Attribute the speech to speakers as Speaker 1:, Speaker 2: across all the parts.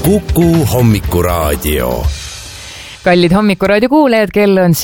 Speaker 1: Kuku Hommikuraadio.
Speaker 2: Kallid Hommikuraadio kuulajad, kell on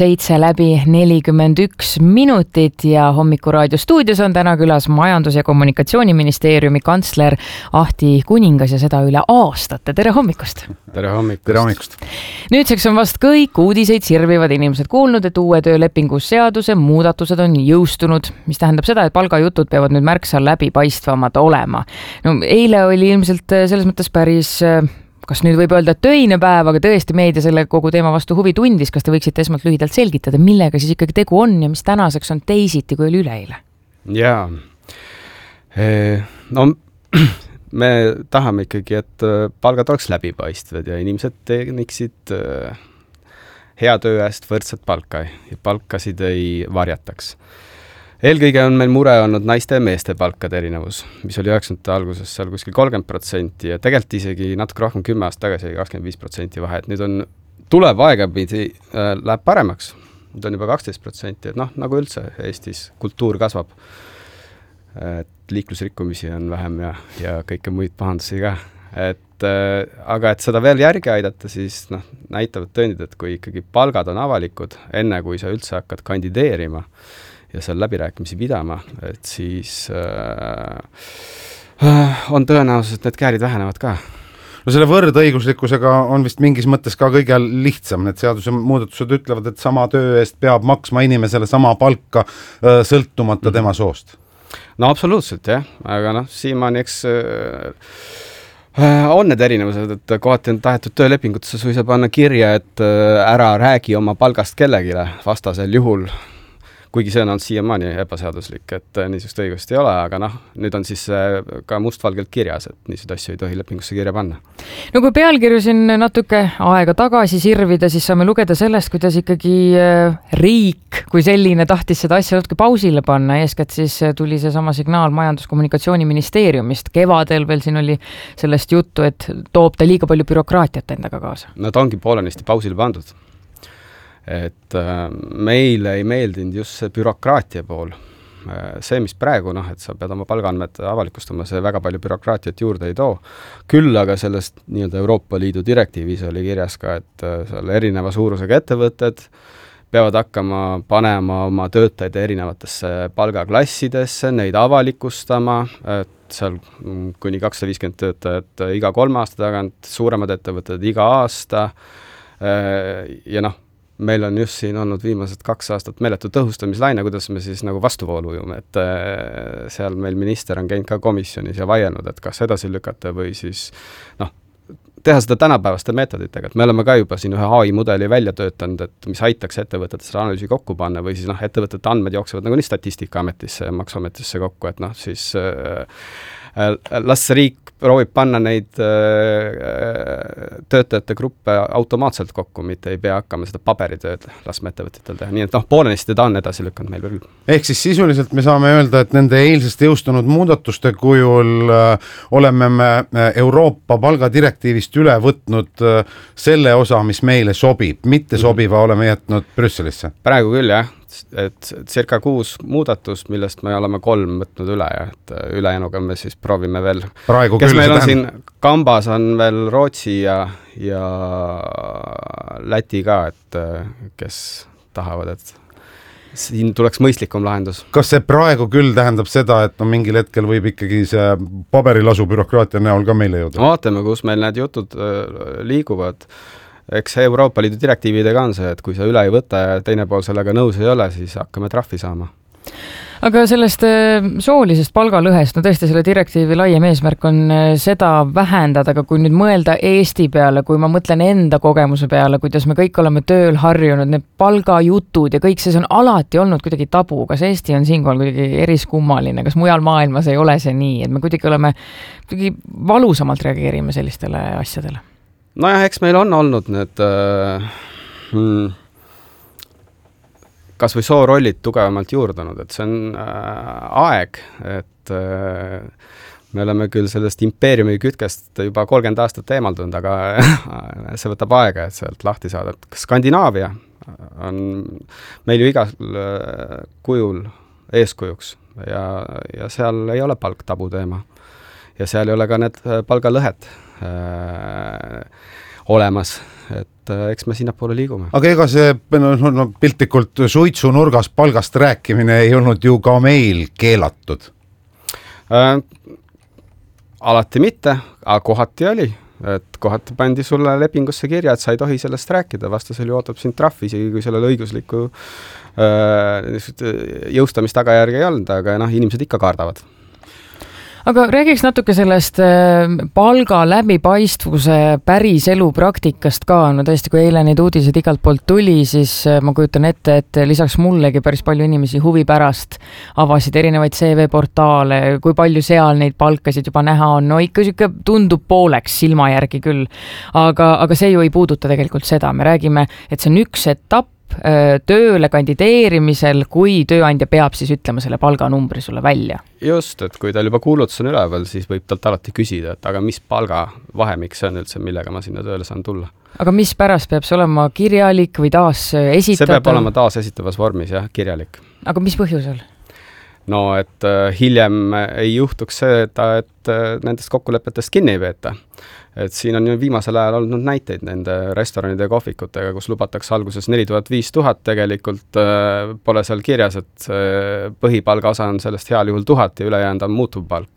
Speaker 2: 7:41 ja Hommikuraadio stuudios on täna külas Majandus- ja Kommunikatsiooniministeeriumi kantsler Ahti Kuningas ja seda üle aastate. Tere hommikust!
Speaker 3: Tere hommikust!
Speaker 2: Nüüdseks on vast kõik uudiseid sirvivad inimesed kuulnud, et uue töölepingu seaduse muudatused on jõustunud, mis tähendab seda, et palgajutud peavad nüüd märksa läbipaistvamad olema. No, eile oli ilmselt selles mõttes päris... Kas nüüd võib öelda töine päev, aga tõesti meedia selle kogu teema vastu huvi tundis. Kas te võiksite esmalt lühidalt selgitada, millega siis ikkagi tegu on ja mis tänaseks on teisiti kui oli üleeile?
Speaker 3: Jaa. No, me tahame ikkagi, et palgad oleks läbipaistvad ja inimesed teeniksid hea töö eest võrdset palka ja palkasid ei varjataks. Eelkõige on meil mure olnud naiste ja meeste palkade erinevus, mis oli 90. alguses seal kuskil 30% ja tegelikult isegi natuke rohkem 10 aastat tagasi 25% vahe, et nüüd on tulev aegapidi läheb paremaks. Nüüd on juba 12%, et noh, nagu üldse Eestis kultuur kasvab. Et liiklusrikkumisi on vähem ja kõike muid pahandusi ka. Aga et seda veel järgi aidata, siis näitavad tõendid, et kui ikkagi palgad on avalikud, enne kui sa üldse hakkad kandideerima, ja seal läbirääkimisi pidama, et siis on tõenäosus, et need käärid vähenevad ka.
Speaker 4: No selle võrdõiguslikkusega on vist mingis mõttes ka kõige lihtsam. Need seaduse muudatused ütlevad, et sama töö eest peab maksma inimesele sama palka sõltumata tema soost.
Speaker 3: No absoluutselt, jah. Aga siiamaani eks on need erinevused, et kohati on tahetud töölepingutesse suisa panna kirja, et ära räägi oma palgast kellegile vastasel juhul, kuigi see on siiamaani ebaseaduslik, et niisugust õigust ei ole, aga nüüd on siis ka mustvalgelt kirjas, et niisugust asju ei tohi lepingusse kirja panna.
Speaker 2: No kui pealkirju siin natuke aega tagasi sirvida, siis saame lugeda sellest, kuidas ikkagi riik kui selline tahtis seda asja natuke pausile panna. Eeskätt siis tuli see sama signaal Majandus- ja Kommunikatsiooniministeeriumist. Kevadel veel siin oli sellest juttu, et toob ta liiga palju bürokraatiat endaga kaasa.
Speaker 3: No ta ongi poolenisti pausile pandud. Et meile ei meeldinud just see bürokraatia pool. See, mis praegu, et sa pead oma palgaandmed avalikustama, see väga palju bürokraatiat juurde ei too. Küll aga sellest nii-öelda Euroopa Liidu direktiivis oli kirjas ka, et seal erineva suurusega ettevõtted peavad hakkama panema oma töötajaid erinevatesse palgaklassidesse, neid avalikustama, et seal kuni 250 töötajat iga 3 aasta tagant, suuremad ettevõtted iga aasta ja meil on just siin olnud viimased 2 aastat meeletu tõhustamislaine, kuidas me siis nagu vastuvoolu ujume, et seal meil minister on käinud ka komisjonis ja vaielnud, et kas edasi lükata või siis teha seda tänapäevaste meetoditega, et me oleme ka juba siin ühe AI-mudeli välja töötanud, et mis aitaks ettevõtete selle analüüsi kokku panna või siis ettevõtete andmed jooksevad nagu nii Statistikaametisse ja Maksuametisse kokku, et siis las riik proovib panna neid töötajate gruppe automaatselt kokku, mitte ei pea hakkama seda paberitööd laskma ettevõtetel teha. Nii et poolenisti ta on edasi lükanud meil veel.
Speaker 4: Ehk siis sisuliselt me saame öelda, et nende eilsest jõustunud muudatuste kujul oleme me Euroopa palgadirektiivist üle võtnud selle osa, mis meile sobib, mitte sobiva oleme jätnud Brüsselisse.
Speaker 3: Praegu küll, jah. Et circa 6 muudatust, millest me oleme 3 võtnud üle ja et ülejäänuga me siis proovime veel.
Speaker 4: Praegu
Speaker 3: kes meil on siin kambas on veel Rootsi ja Läti ka, et kes tahavad, et siin tuleks mõistlikum lahendus.
Speaker 4: Kas see praegu küll tähendab seda, et mingil hetkel võib ikkagi see paberilasu bürokraatia näol ka meile jõuda?
Speaker 3: Vaatame, kus meil need jutud liiguvad. Eks Euroopa Liidu direktiividega on see, et kui sa üle ei võta ja teine pool sellega nõus ei ole, siis hakkame trahvi saama.
Speaker 2: Aga sellest soolisest palgalõhest, tõesti selle direktiivi laiem eesmärk on seda vähendada, aga kui nüüd mõelda Eesti peale, kui ma mõtlen enda kogemuse peale, kuidas me kõik oleme tööl harjunud, need palgajutud ja kõik see on alati olnud kuidagi tabu. Kas Eesti on siinkohal kuidagi eriskummaline? Kas mujal maailmas ei ole see nii, et me kuidagi valusamalt reageerime sellistele asjadele?
Speaker 3: Nojah, eks meil on olnud need kas või soorollid tugevamalt juurdunud, et see on aeg, et me oleme küll sellest impeeriumi kütkest juba 30 aastat eemaldunud, aga see võtab aega, et sealt lahti saada. Skandinaavia on meil ju igal kujul eeskujuks ja seal ei ole palk tabu teema. Ja seal ei ole ka need palgalõhed olemas, et eks me sinnapoole liigume.
Speaker 4: Aga ega see piltlikult suitsunurgas palgast rääkimine ei olnud ju ka meil keelatud?
Speaker 3: Alati mitte, aga kohati oli. Et kohati pandi sulle lepingusse kirja, et sa ei tohi sellest rääkida, vastasel ju ootab sind trahv, isegi kui sellel õiguslikku jõustamist tagajärgi ei olnud, aga inimesed ikka kardavad.
Speaker 2: Aga räägiks natuke sellest palga läbipaistvuse päris elu praktikast ka. No tõesti, kui eile neid uudiseid igalt poolt tuli, siis ma kujutan ette, et lisaks mullegi päris palju inimesi huvi pärast avasid erinevaid CV-portaale, kui palju seal neid palkasid juba näha on. No ikka tundub pooleks silma järgi küll, aga see ju ei puuduta tegelikult seda. Me räägime, et see on üks etapp tööle kandideerimisel, kui tööandja peab siis ütlema selle palganumbri sulle välja.
Speaker 3: Just, et kui tal juba kuulutus on üleval, siis võib talt alati küsida, et aga mis palga vahemik see on üldse, millega ma sinna tööle saan tulla. Aga
Speaker 2: mis pärast peab see olema kirjalik või taas esitatav?
Speaker 3: See peab olema taas esitavas vormis, jah, kirjalik.
Speaker 2: Aga mis põhjusel?
Speaker 3: No, et hiljem ei juhtuks see, et nendest kokkulepetest kinni ei veeta. Et siin on ju viimasel ajal olnud näiteid nende restoranide ja kohvikutega, kus lubatakse alguses 4000-5000, tegelikult pole seal kirjas, et põhipalga osa on sellest heal juhul 1000 ja ülejäänud on muutuv palk,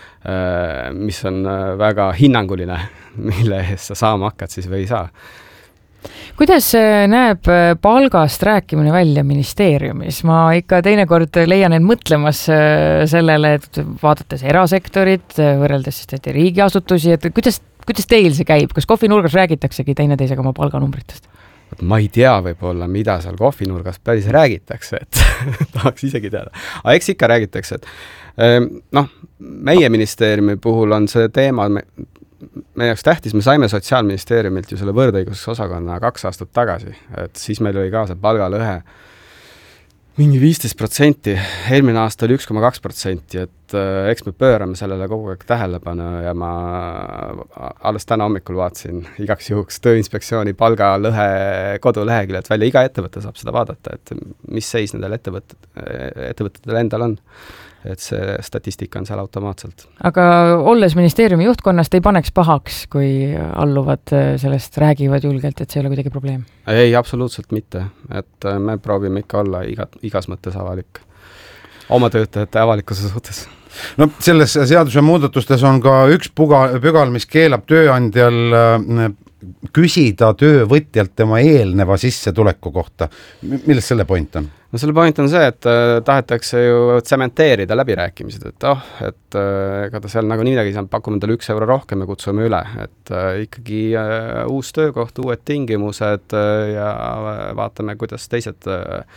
Speaker 3: mis on väga hinnanguline, mille eest sa saama hakkad siis või ei saa.
Speaker 2: Kuidas näeb palgast rääkimine välja ministeeriumis? Ma ikka teinekord leian end mõtlemas sellele, et vaadates erasektorit, võrreldes siis riigiasutusi, et kuidas teil see käib? Kas kohvinurgas räägitaksegi teineteisega oma palganumbritest?
Speaker 3: Ma ei tea võib-olla, mida seal kohvinurgas päris räägitakse, et tahaks isegi teada. Aga eks ikka räägitakse, et meie ministeeriumi puhul on see teema meie jaoks tähtis, me saime Sotsiaalministeeriumilt ju selle võrdõigusosakonna 2 aastat tagasi, et siis meil oli ka see palgalõhe mingi 15%, eelmine aasta oli 1,2%, et eks me pöörame sellele kogu aeg tähelepanu ja ma alles täna hommikul vaatasin igaks juhuks Tööinspektsiooni palgalõhe koduleheküljelt välja, iga ettevõte saab seda vaadata, et mis seis nendel ettevõtetel endal on. Et see statistika on seal automaatselt. Aga
Speaker 2: olles ministeeriumi juhtkonnast ei paneks pahaks, kui alluvad sellest räägivad julgelt, et see ei ole kuidagi probleem?
Speaker 3: Ei, absoluutselt mitte. Et me proovime ikka olla igas mõttes avalik. Oma töötajate avalikkuse suhtes.
Speaker 4: No selles seaduse muudatustes on ka üks pügal, mis keelab tööandjal küsida töövõtjalt tema eelneva sissetuleku kohta. Milles selle point on?
Speaker 3: No selle point on see, et tahetakse ju tsementeerida läbirääkimised, et ega ta seal nagu midagi saab, pakume talle 1 euro rohkem ja kutsume üle, et ikkagi uus töökoht, uued tingimused ja vaatame, kuidas teised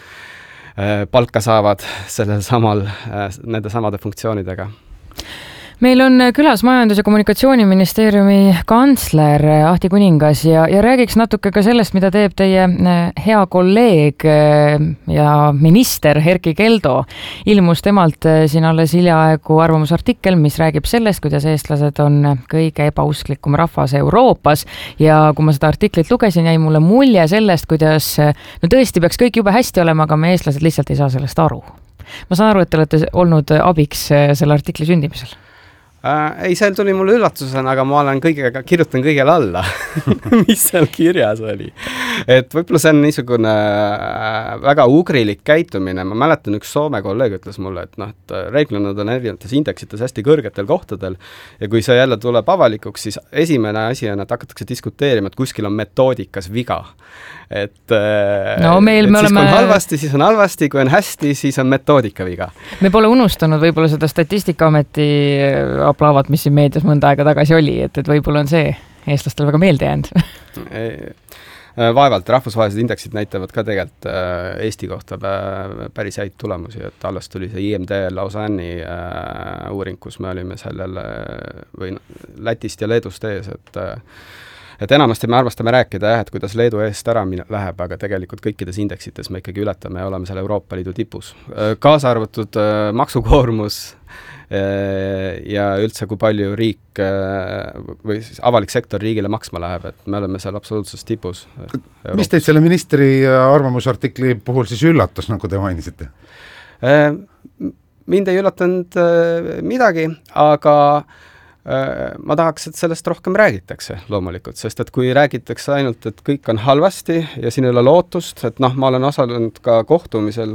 Speaker 3: palka saavad sellel samal, nende samade funktsioonidega.
Speaker 2: Meil on külas Majandus- ja Kommunikatsiooniministeeriumi kantsler Ahti Kuningas ja räägiks natuke ka sellest, mida teeb teie hea kolleeg ja minister Erkki Keldo. Ilmus temalt siin alles hiljaaegu arvamusartikkel, mis räägib sellest, kuidas eestlased on kõige ebausklikum rahvas Euroopas ja kui ma seda artiklit lugesin, jäi mulle mulje sellest, kuidas tõesti peaks kõik jube hästi olema, aga me eestlased lihtsalt ei saa sellest aru. Ma saan aru, et te olete olnud abiks selle artikli sündimisel.
Speaker 3: Ei, seal tuli mulle üllatusena, aga ma kirjutan kõigele alla, mis seal kirjas oli. Et võib-olla see on niisugune väga ugrilik käitumine. Ma mäletan, üks Soome kolleeg ütles mulle, et reeglina on erinevates indeksites hästi kõrgetel kohtadel ja kui see jälle tuleb avalikuks, siis esimene asi on, et hakatakse diskuteerima, et kuskil on metoodikas viga. Et siis kui on halvasti, kui on hästi, siis on metoodika viga.
Speaker 2: Me pole unustanud võib-olla seda Statistikaameti aplaavat, mis siin meedias mõnda aega tagasi oli, et võib-olla on see eestlastel väga meelde jäänud.
Speaker 3: Vaevalt, rahvusvahelised indeksid näitavad ka tegelikult Eesti kohta päris häid tulemusi, et alles tuli see IMD Lausanne'i uuring, kus me olime sellel või Lätist ja Leedust ees, et enamasti me arvastame rääkida, et kuidas Leedu eest ära läheb, aga tegelikult kõikides indeksites me ikkagi ületame ja oleme seal Euroopa Liidu tipus. Kaasa arvatud maksukoormus ja üldse kui palju riik või siis avalik sektor riigile maksma läheb, et me oleme seal absoluutses tipus.
Speaker 4: Mis teid selle ministri arvamusartikli puhul siis üllatas, nagu te mainisite?
Speaker 3: Mind ei üllatanud midagi, aga ma tahaks, et sellest rohkem räägitakse loomulikult, sest et kui räägitakse ainult, et kõik on halvasti ja siin ei ole lootust, et noh, ma olen osalenud ka kohtumisel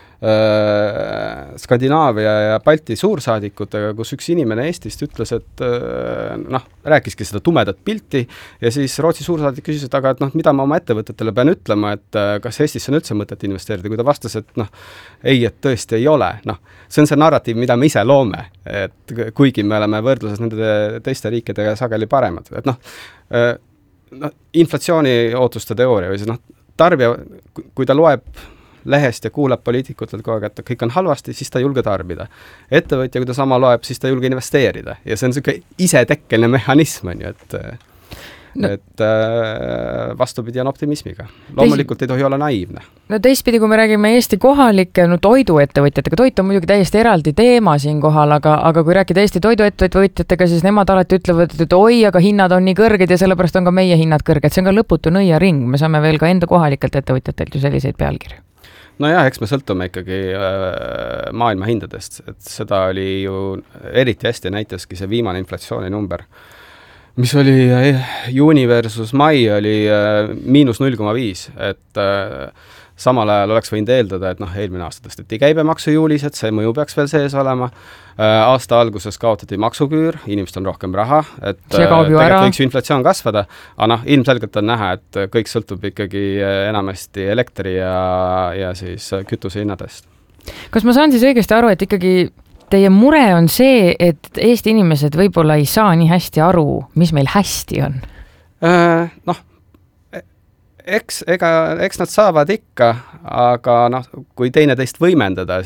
Speaker 3: Skandinaavia ja Balti suursaadikutega, kus üks inimene Eestist ütles, et noh, rääkiski seda tumedat pilti ja siis Rootsi suursaadik küsis, et aga et noh, mida ma oma ettevõtetele pean ütlema, et kas Eestisse on üldse mõtet investeerida, kui ta vastas, et noh, ei, et tõesti ei ole. Noh, see on see narratiiv, mida me ise loome, et kuigi me oleme võrdluses nende teiste riikidega sageli paremad. Et noh, inflatsiooni ootuste teooria või siis noh, tarbija, kui ta loeb lehest ja kuulab poliitikutelt kogu aeg, et kõik on halvasti, siis ta ei julge tarbida. Ettevõtja, kui ta sama loeb, siis ta ei julge investeerida. Ja see on selline isetekkeline mehhanism, on ju, et vastupidi on optimismiga. Loomulikult ei tohi olla naiivne.
Speaker 2: No teistpidi, kui me räägime Eesti kohalike toiduettevõtjatega, toit on muidugi täiesti eraldi teema siin kohal, aga kui rääkida Eesti toiduettevõtjatega, siis nemad alati ütlevad, et oi, aga hinnad on nii kõrged ja sellepärast on ka meie hinnad kõrged. See on ka lõputu nõiaring. Me saame veel ka enda kohalikelt ettevõtjatelt ju selliseid pealkirju.
Speaker 3: No jah, eks me sõltume ikkagi maailma hindadest, et seda oli ju eriti hästi näitaski see viimane inflatsiooni number, mis oli juuni versus mai oli -0,5, et samal ajal oleks võinud eeldada, et noh, eelmine aasta tõsteti käibemaksu juulis, et see mõju peaks veel sees olema. Aasta alguses kaotati maksuküür, inimestel on rohkem raha, et tegelikult võiks ju inflatsioon kasvada, aga noh, ilmselgelt on näha, et kõik sõltub ikkagi enamasti elektri ja siis kütuse hinnadest.
Speaker 2: Kas ma saan siis õigesti aru, et ikkagi teie mure on see, et Eesti inimesed võib-olla ei saa nii hästi aru, mis meil hästi on?
Speaker 3: Noh, eks nad saavad ikka, aga noh, kui teineteist võimendada,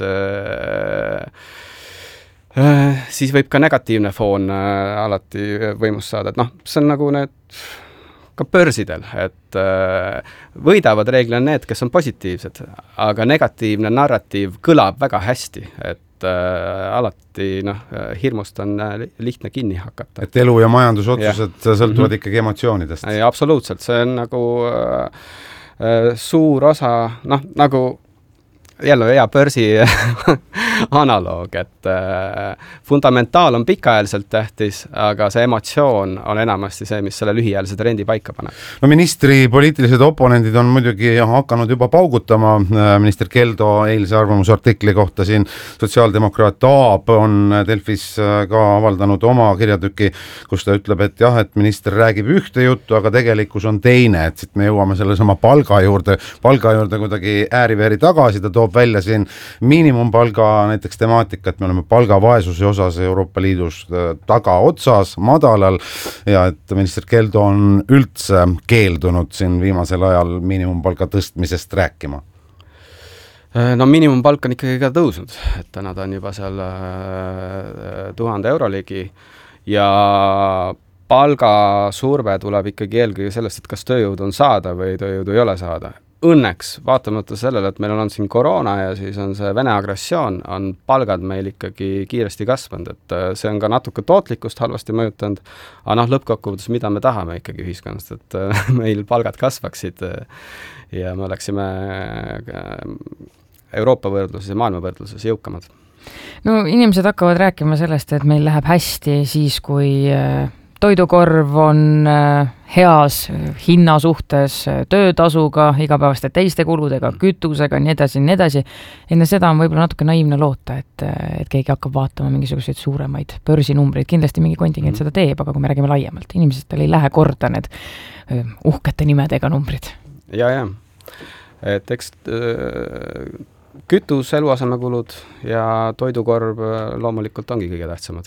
Speaker 3: siis võib ka negatiivne foon alati võimust saada. Et noh, see on nagu need ka börsidel, et võidavad reeglina need, kes on positiivsed, aga negatiivne narratiiv kõlab väga hästi, et alati hirmust on lihtne kinni hakata.
Speaker 4: Et elu ja majandusotsused sõltuvad ikkagi emotsioonidest.
Speaker 3: Absoluutselt, see on nagu suur osa, noh, nagu jälle hea börsi analoog, et fundamentaal on pikaajaliselt tähtis, aga see emotsioon on enamasti see, mis selle lühiajalise trendi paika paneb.
Speaker 4: No ministri poliitilised oponendid on muidugi hakanud juba paugutama minister Keldo eilse arvamusartikli kohta siin. Sotsiaaldemokraat Aab on Delfis ka avaldanud oma kirjatüki, kus ta ütleb, et jah, et minister räägib ühte juttu, aga tegelikkus on teine, et siit me jõuame selle sama palga juurde kuidagi ääri-veeri tagasi, ta toob välja siin miinimumpalga näiteks temaatika, et me oleme palgavaesuse osas Euroopa Liidus tagaotsas, madalal ja et minister Keldo on üldse keeldunud siin viimasel ajal miinimumpalga tõstmisest rääkima.
Speaker 3: No miinimumpalk on ikkagi ka tõusnud, et täna ta on juba seal 1000 euro ligi ja palgasurve tuleb ikkagi eelkõige sellest, et kas tööjõud on saada või tööjõudu ei ole saada. Õnneks, vaatamata sellele, et meil on siin koroona ja siis on see Vene agressioon, on palgad meil ikkagi kiiresti kasvanud, et see on ka natuke tootlikkust halvasti mõjutanud, aga noh, lõppkokkuvõttes, mida me tahame ikkagi ühiskonnast, et meil palgad kasvaksid ja me oleksime Euroopa võrdluses ja maailma võrdluses jõukamad.
Speaker 2: No inimesed hakkavad rääkima sellest, et meil läheb hästi siis, kui toidukorv on heas hinna suhtes, töötasuga, igapäevaste teiste kuludega, kütusega, nii edasi. Enne seda on võib-olla natuke naiivne loota, et keegi hakkab vaatama mingisuguseid suuremaid börsinumbreid. Kindlasti mingi kontingent seda teeb, aga kui me räägime laiemalt, inimestel ei lähe korda need uhkete nimedega numbrid.
Speaker 3: Ja. Et eks kütus, eluasemekulud ja toidukorv loomulikult ongi kõige tähtsamad.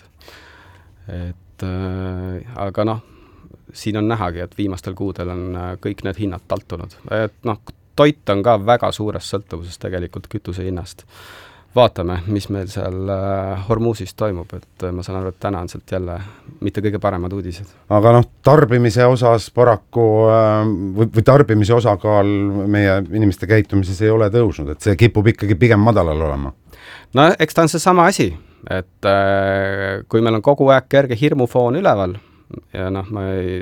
Speaker 3: Aga noh, siin on nähagi, et viimastel kuudel on kõik need hinnad taltunud. Et noh, toit on ka väga suures sõltuvuses tegelikult kütuse hinnast. Vaatame, mis meil seal Hormusis toimub, et ma saan aru, et täna on sealt jälle mitte kõige paremad uudised.
Speaker 4: Aga noh, tarbimise osas paraku või tarbimise osakaal meie inimeste käitumises ei ole tõusnud, et see kipub ikkagi pigem madalal olema.
Speaker 3: No eks ta on see sama asi, et kui meil on kogu aeg kerge hirmufoon üleval ja noh, ma ei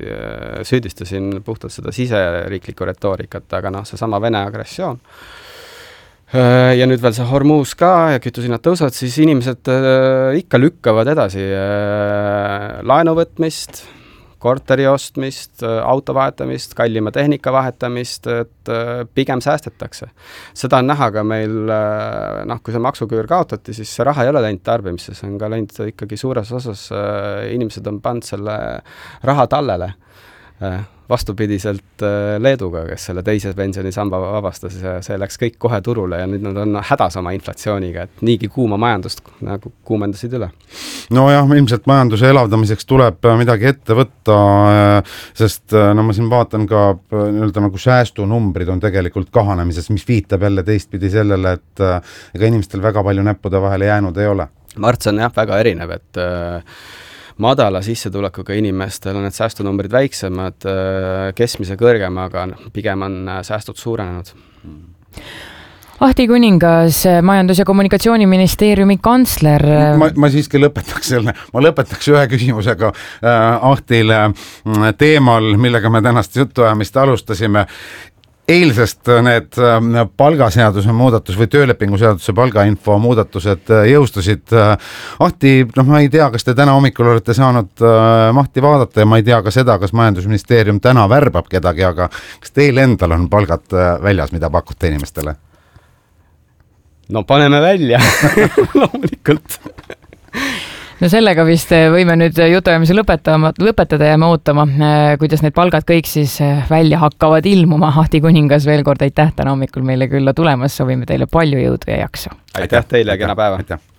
Speaker 3: süüdista siin puhtalt seda siseriiklikku retoorikat, aga noh, see sama Vene agressioon ja nüüd veel see hormuus ka ja kütusehinnad tõusevad, siis inimesed ikka lükkavad edasi laenu võtmist, korteri ostmist, auto vahetamist, kallima tehnika vahetamist, et pigem säästetakse. Seda on näha ka meil, kui see maksuküür kaotati, siis see raha ei ole läinud tarbimisse, see on ka läinud ikkagi suures osas, inimesed on pannud selle raha tallele. Vastupidiselt Leeduga, kes selle teise pensionisamba vabastas ja see läks kõik kohe turule ja nüüd nad on hädas oma inflatsiooniga, et niigi kuuma majandust nagu kuumendasid üle.
Speaker 4: No jah, ilmselt majanduse elavdamiseks tuleb midagi ette võtta, sest ma siin vaatan ka nagu säästunumbrid on tegelikult kahanemises, mis viitab jälle teistpidi sellele, et ega inimestel väga palju näppude vahele jäänud ei ole.
Speaker 3: Marts on jah väga erinev, et madala sissetulekuga inimestel on need säästunumbrid väiksemad, keskmise kõrgem, aga pigem on säästud suurenenud.
Speaker 2: Ahti Kuningas, Majandus- ja Kommunikatsiooniministeeriumi kantsler.
Speaker 4: Ma siiski lõpetaks ühe küsimusega Ahtile teemal, millega me tänast jutuajamist alustasime. Eilsest need palgaseaduse muudatus või töölepingu seaduse palgainfo muudatused jõustusid. Ahti, ma ei tea, kas te täna hommikul olete saanud mahti vaadata ja ma ei tea ka seda, kas Majandusministeerium täna värbab kedagi, aga kas teil endal on palgad väljas, mida pakute inimestele?
Speaker 3: No paneme välja, loomulikult.
Speaker 2: No sellega vist võime nüüd jutuajamise lõpetada ja me ootama, kuidas need palgad kõik siis välja hakkavad ilmuma. Ahti Kuningas, veel kord aitäh täna hommikul meile külla tulemas, soovime teile palju jõudu ja jaksu.
Speaker 3: Aitäh teile ja kena päeva.
Speaker 4: Aitäh.